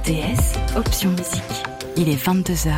RTS, option musique. Il est 22h.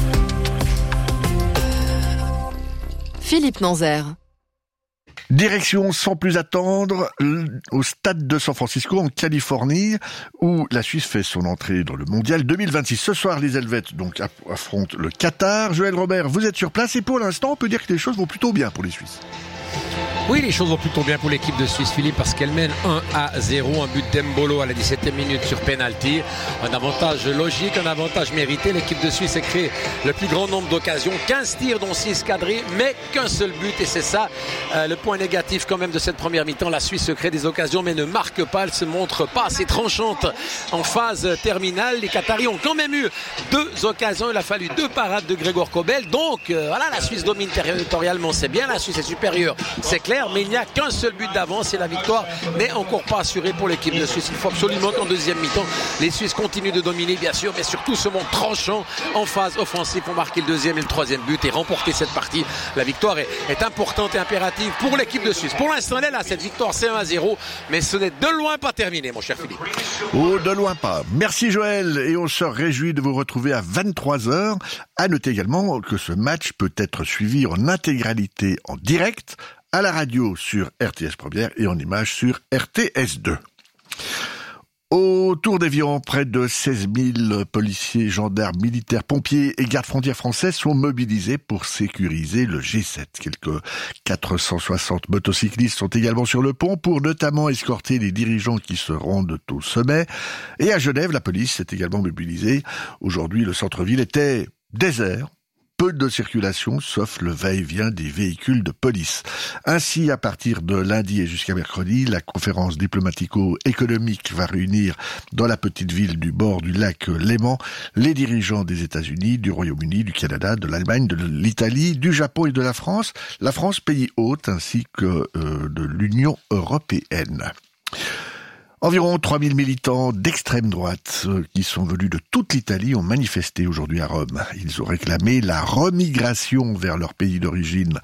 Philippe Nanzer. Direction sans plus attendre au stade de San Francisco en Californie où la Suisse fait son entrée dans le mondial 2026. Ce soir, les Helvètes donc affrontent le Qatar. Joël Robert, vous êtes sur place et pour l'instant, on peut dire que les choses vont plutôt bien pour les Suisses. Oui, les choses vont plutôt bien pour l'équipe de Suisse, Philippe, parce qu'elle mène 1-0, un but d'Embolo à la 17e minute sur penalty. Un avantage logique, un avantage mérité. L'équipe de Suisse a créé le plus grand nombre d'occasions, 15 tirs dont 6 cadrés, mais qu'un seul but. Et c'est ça le point négatif quand même de cette première mi-temps. La Suisse se crée des occasions, mais ne marque pas. Elle se montre pas assez tranchante en phase terminale. Les Qataris ont quand même eu 2 occasions. Il a fallu 2 parades de Grégoire Kobel. Donc voilà, la Suisse domine territorialement, c'est bien. La Suisse est supérieure, c'est clair. Mais il n'y a qu'un seul but d'avance, c'est la victoire, mais encore pas assurée pour l'équipe de Suisse. Il faut absolument qu'en deuxième mi-temps, les Suisses continuent de dominer, bien sûr, mais surtout se montrent tranchants en phase offensive pour marquer le deuxième et le troisième but et remporter cette partie. La victoire est importante et impérative pour l'équipe de Suisse. Pour l'instant, elle est là, cette victoire, c'est 1-0, mais ce n'est de loin pas terminé, mon cher Philippe. Oh, de loin pas. Merci Joël, et on se réjouit de vous retrouver à 23h. À noter également que ce match peut être suivi en intégralité en direct à la radio sur RTS Première et en images sur RTS 2. Autour d'environ près de 16 000 policiers, gendarmes, militaires, pompiers et gardes frontières français sont mobilisés pour sécuriser le G7. Quelques 460 motocyclistes sont également sur le pont pour notamment escorter les dirigeants qui se rendent au sommet. Et à Genève, la police est également mobilisée. Aujourd'hui, le centre-ville était désert. Peu de circulation, sauf le va-et-vient des véhicules de police. Ainsi, à partir de lundi et jusqu'à mercredi, la conférence diplomatico-économique va réunir dans la petite ville du bord du lac Léman les dirigeants des États-Unis, du Royaume-Uni, du Canada, de l'Allemagne, de l'Italie, du Japon et de la France. La France, pays hôte, ainsi que de l'Union européenne. Environ 3000 militants d'extrême droite qui sont venus de toute l'Italie ont manifesté aujourd'hui à Rome. Ils ont réclamé la remigration vers leur pays d'origine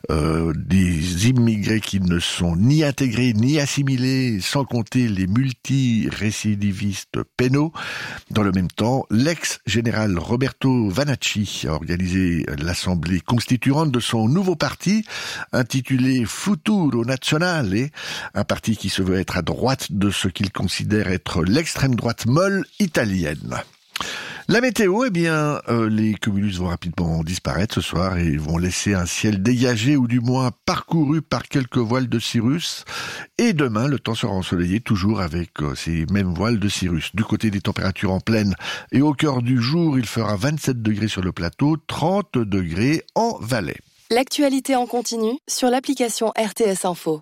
des immigrés qui ne sont ni intégrés ni assimilés, sans compter les multirécidivistes pénaux. Dans le même temps, l'ex-général Roberto Vanacci a organisé l'assemblée constituante de son nouveau parti, intitulé Futuro Nazionale, un parti qui se veut être à droite de ce qu'il considère être l'extrême droite molle italienne. La météo, les cumulus vont rapidement disparaître ce soir et vont laisser un ciel dégagé ou du moins parcouru par quelques voiles de cirrus. Et demain, le temps sera ensoleillé toujours avec ces mêmes voiles de cirrus. Du côté des températures en plaine et au cœur du jour, il fera 27 degrés sur le plateau, 30 degrés en Valais. L'actualité en continu sur l'application RTS Info.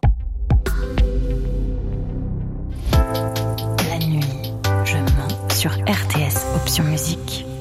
Sur RTS, option musique.